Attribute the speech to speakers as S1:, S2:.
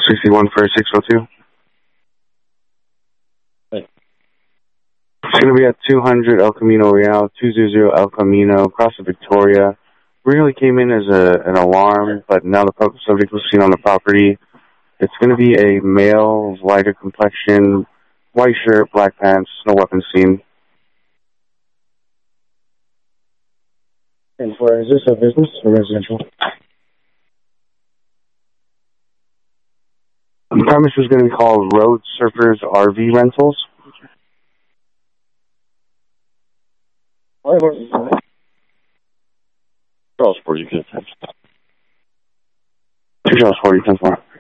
S1: 61 for 602.
S2: Hey.
S1: It's going to be at 200 El Camino Real, 200 El Camino, across the Victoria. Really came in as an alarm, but now the subject was seen on the property. It's going to be a male, lighter complexion, white shirt, black pants, no weapons seen.
S2: And where is this, a business or residential?
S1: The premise was going to be called Road Surfers RV Rentals.
S2: Charles, 40, 10
S1: 2 Charles 40, 10 4.